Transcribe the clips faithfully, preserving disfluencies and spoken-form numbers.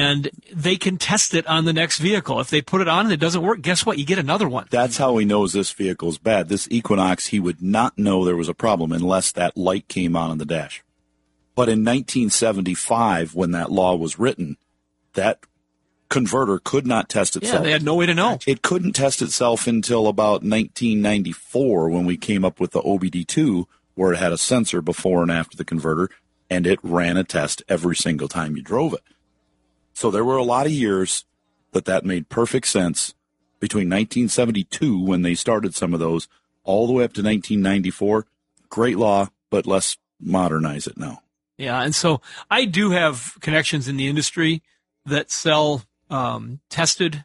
and they can test it on the next vehicle. If they put it on and it doesn't work, guess what? You get another one. That's how he knows this vehicle's bad. This Equinox, he would not know there was a problem unless that light came on on the dash. But in nineteen seventy-five, when that law was written, that converter could not test itself. Yeah, they had no way to know. It couldn't test itself until about nineteen ninety-four when we came up with the O B D two, where it had a sensor before and after the converter, and it ran a test every single time you drove it. So there were a lot of years that that made perfect sense between nineteen seventy-two, when they started some of those, all the way up to nineteen ninety-four. Great law, but let's modernize it now. Yeah, and so I do have connections in the industry that sell um, tested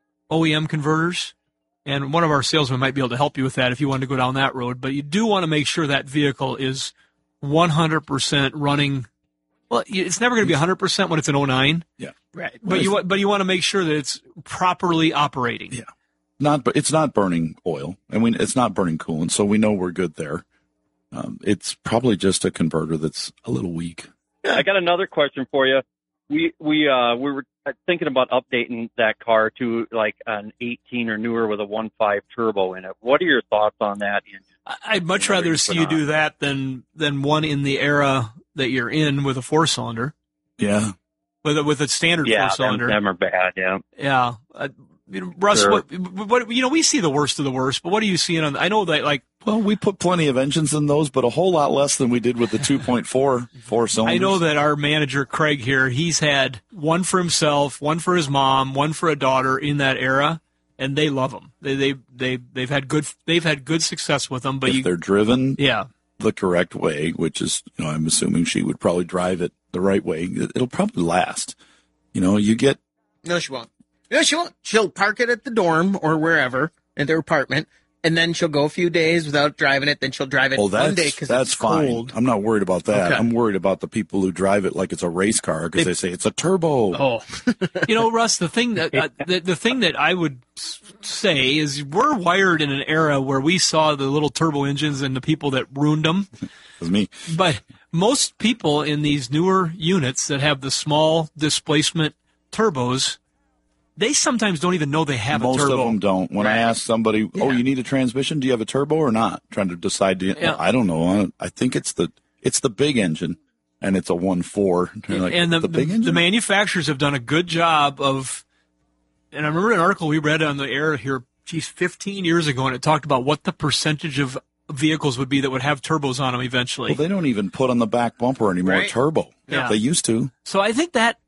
O E M converters, and one of our salesmen might be able to help you with that if you want to go down that road. But you do want to make sure that vehicle is one hundred percent running. Well, it's never going to be one hundred percent when it's an oh nine. Yeah, right. But you but you want to make sure that it's properly operating. Yeah, not but it's not burning oil, and we it's not burning coolant, so we know we're good there. Um, it's probably just a converter that's a little weak. Yeah, I got another question for you. We we uh we were thinking about updating that car to like an eighteen or newer with a one point five turbo in it. What are your thoughts on that? I'd much rather see you do that than than one in the era that you're in with a four cylinder. Yeah, with a, with a standard yeah, four cylinder. Yeah, them are bad. Yeah, yeah. Uh, you know, Russ, sure. what, what you know, we see the worst of the worst, but what are you seeing on? I know that like. Well, we put plenty of engines in those, but a whole lot less than we did with the two point four four cylinders. I know that our manager, Craig, here, he's had one for himself, one for his mom, one for a daughter in that era, and they love them. They they they they've had good they've had good success with them. But if you, they're driven, yeah. the correct way, which is, you know, I'm assuming she would probably drive it the right way. It'll probably last. You know, you get. No, she won't. No, she won't. She'll park it at the dorm or wherever in their apartment. And then she'll go a few days without driving it. Then she'll drive it well, that's, one day because it's fine. cold. I'm not worried about that. Okay. I'm worried about the people who drive it like it's a race car because they, they say it's a turbo. Oh, you know, Russ, the thing that uh, the, the thing that I would say is we're wired in an era where we saw the little turbo engines and the people that ruined them. It was me. But most people in these newer units that have the small displacement turbos, they sometimes don't even know they have Most a turbo. Most of them don't. When right. I ask somebody, yeah. oh, you need a transmission? Do you have a turbo or not? Trying to decide. To, yeah. well, I don't know. I think it's the it's the big engine, and it's a one four. Like, and the, the big the, engine? the manufacturers have done a good job of, and I remember an article we read on the air here, geez, fifteen years ago, and it talked about what the percentage of vehicles would be that would have turbos on them eventually. Well, they don't even put on the back bumper anymore right. turbo. Yeah. They used to. So I think that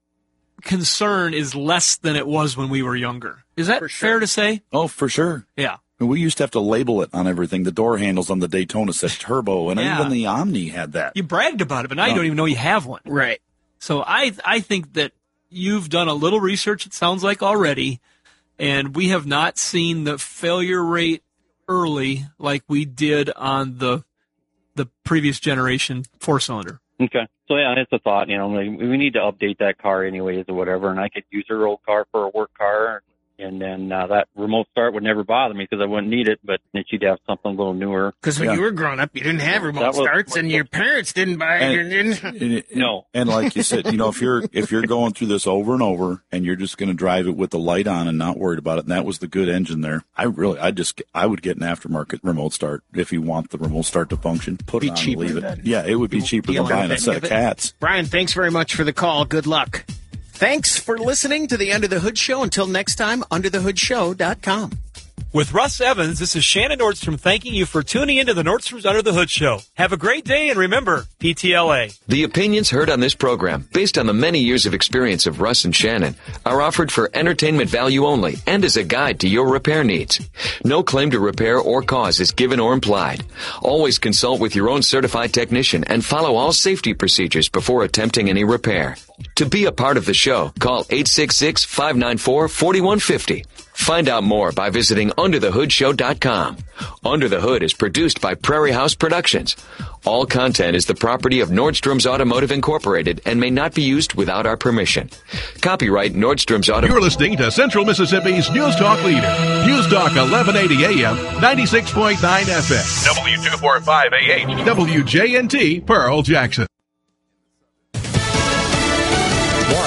concern is less than it was when we were younger. Is that For sure. fair to say? Oh, for sure. Yeah. And we used to have to label it on everything. The door handles on the Daytona said turbo, and Yeah. even the Omni had that. You bragged about it, but now you No. don't even know you have one. Right. So I I think that you've done a little research, it sounds like, already, and we have not seen the failure rate early like we did on the the previous generation four-cylinder. Okay. So, yeah, it's a thought, you know, like, we need to update that car anyways or whatever, and I could use her old car for a work car, and then uh, that remote start would never bother me because I wouldn't need it, but then she'd have something a little newer. Because when Yeah. you were growing up, you didn't have remote That was- starts, and your parents didn't buy it. And- didn't. And it- No. And like you said, you know, if you're if you're going through this over and over and you're just going to drive it with the light on and not worried about it, and that was the good engine there, I really, I just, I would get an aftermarket remote start if you want the remote start to function. Put Be it on cheaper and leave then. it. Yeah, it would be cheaper than dealer buying a thing set of of it. cats. Brian, thanks very much for the call. Good luck. Thanks for listening to the Under the Hood Show. Until next time, under the hood show dot com. With Russ Evans, this is Shannon Nordstrom thanking you for tuning into the Nordstrom's Under the Hood Show. Have a great day, and remember, P T L A. The opinions heard on this program, based on the many years of experience of Russ and Shannon, are offered for entertainment value only and as a guide to your repair needs. No claim to repair or cause is given or implied. Always consult with your own certified technician and follow all safety procedures before attempting any repair. To be a part of the show, call eight six six, five nine four, four one five zero. Find out more by visiting under the hood show dot com. Under the Hood is produced by Prairie House Productions. All content is the property of Nordstrom's Automotive Incorporated and may not be used without our permission. Copyright Nordstrom's Automotive. You're listening to Central Mississippi's News Talk leader. News Talk eleven eighty A M, ninety-six point nine F M. W two forty-five A H. W J N T, Pearl Jackson. More attack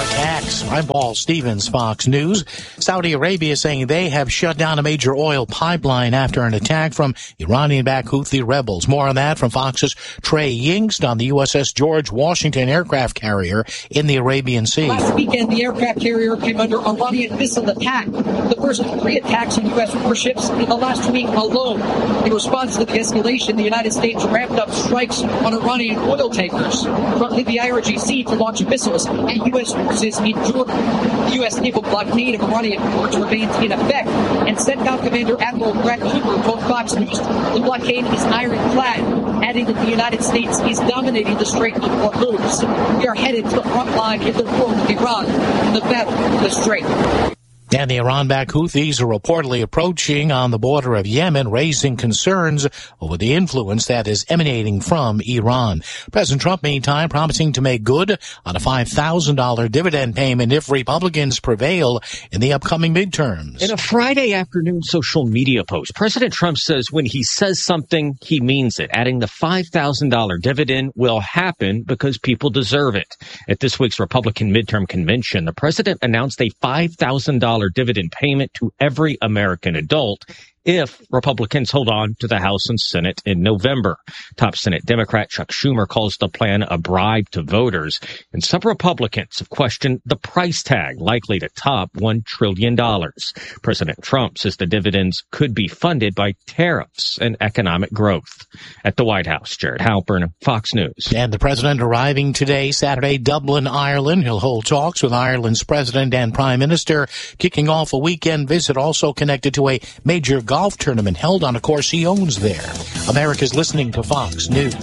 next. I'm Paul Stevens, Fox News. Saudi Arabia saying they have shut down a major oil pipeline after an attack from Iranian-backed Houthi rebels. More on that from Fox's Trey Yingst on the U S S George Washington aircraft carrier in the Arabian Sea. Last weekend, the aircraft carrier came under Iranian missile attack, the first of three attacks on U S warships in the last week alone. In response to the escalation, the United States ramped up strikes on Iranian oil tankers, fronting the I R G C to launch missiles at U S forces in Jordan. The U S naval blockade of Iranian ports remains in effect, and CENTCOM Commander Admiral Brett Cooper told Fox News the blockade is ironclad, adding that the United States is dominating the Strait of Hormuz. We are headed to the front line in the war with Iran in the battle of the Strait. And the Iran-backed Houthis are reportedly approaching on the border of Yemen, raising concerns over the influence that is emanating from Iran. President Trump, meantime, promising to make good on a five thousand dollars dividend payment if Republicans prevail in the upcoming midterms. In a Friday afternoon social media post, President Trump says when he says something, he means it, adding the five thousand dollars dividend will happen because people deserve it. At this week's Republican midterm convention, the president announced a five thousand dollars dividend payment to every American adult if Republicans hold on to the House and Senate in November. Top Senate Democrat Chuck Schumer calls the plan a bribe to voters, and some Republicans have questioned the price tag, likely to top one trillion dollars. President Trump says the dividends could be funded by tariffs and economic growth. At the White House, Jared Halpern, Fox News. And the president arriving today, Saturday, Dublin, Ireland. He'll hold talks with Ireland's president and prime minister, kicking off a weekend visit also connected to a major golf tournament held on a course he owns there. America's listening to Fox News.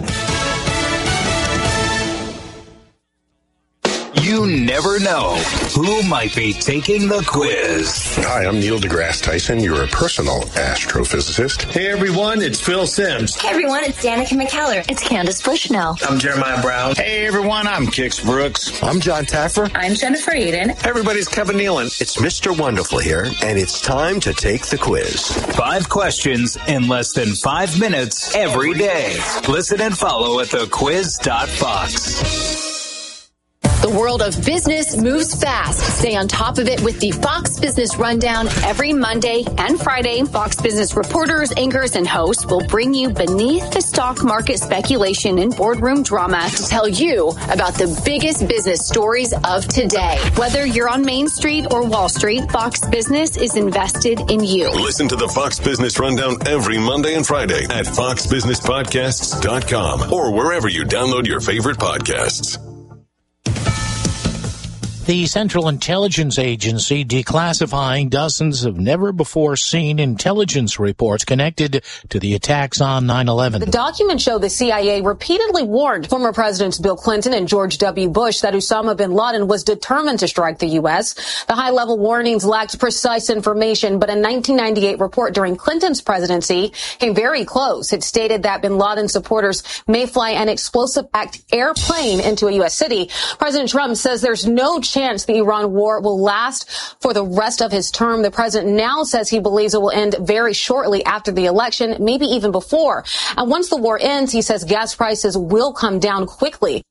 You never know who might be taking the quiz. Hi, I'm Neil deGrasse Tyson, your personal astrophysicist. Hey everyone, it's Phil Simms. Hey everyone, it's Danica McKellar. It's Candace Bushnell. I'm Jeremiah Brown. Hey everyone, I'm Kix Brooks. I'm John Taffer. I'm Jennifer Eden. Hey everybody, it's Kevin Nealon. It's Mister Wonderful here, and it's time to take the quiz. Five questions in less than five minutes every day. Listen and follow at the quiz dot fox. The world of business moves fast. Stay on top of it with the Fox Business Rundown every Monday and Friday. Fox Business reporters, anchors, and hosts will bring you beneath the stock market speculation and boardroom drama to tell you about the biggest business stories of today. Whether you're on Main Street or Wall Street, Fox Business is invested in you. Listen to the Fox Business Rundown every Monday and Friday at fox business podcasts dot com or wherever you download your favorite podcasts. The Central Intelligence Agency declassifying dozens of never-before-seen intelligence reports connected to the attacks on nine eleven. The documents show the C I A repeatedly warned former Presidents Bill Clinton and George W. Bush that Osama bin Laden was determined to strike the U S. The high-level warnings lacked precise information, but a nineteen ninety-eight report during Clinton's presidency came very close. It stated that bin Laden supporters may fly an explosive-packed airplane into a U S city. President Trump says there's no chance the Iran war will last for the rest of his term. The president now says he believes it will end very shortly after the election, maybe even before. And once the war ends, he says gas prices will come down quickly.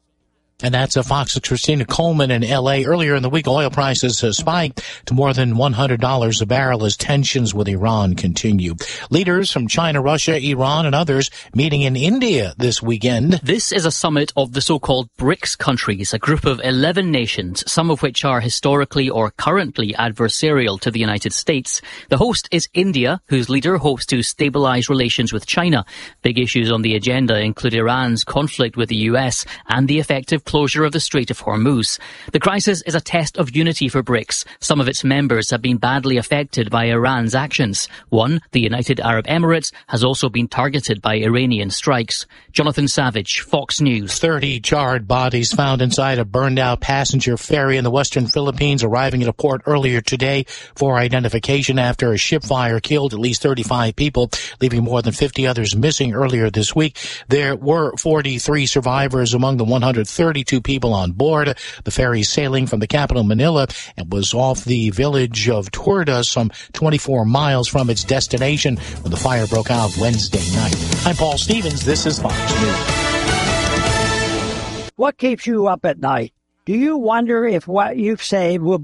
And that's a Fox's Christina Coleman in L A. Earlier in the week, oil prices uh, spiked to more than one hundred dollars a barrel as tensions with Iran continue. Leaders from China, Russia, Iran, and others meeting in India this weekend. This is a summit of the so-called BRICS countries, a group of eleven nations, some of which are historically or currently adversarial to the United States. The host is India, whose leader hopes to stabilize relations with China. Big issues on the agenda include Iran's conflict with the U S and the effective closure of the Strait of Hormuz. The crisis is a test of unity for BRICS. Some of its members have been badly affected by Iran's actions. One, the United Arab Emirates, has also been targeted by Iranian strikes. Jonathan Savage, Fox News. thirty charred bodies found inside a burned-out passenger ferry in the western Philippines, arriving at a port earlier today for identification after a ship fire killed at least thirty-five people, leaving more than fifty others missing earlier this week. There were forty-three survivors among the one hundred thirty thirty-two people on board. The ferry sailing from the capital, Manila, and was off the village of Tuerda, some twenty-four miles from its destination, when the fire broke out Wednesday night. I'm Paul Stevens. This is Fox News. What keeps you up at night? Do you wonder if what you've saved will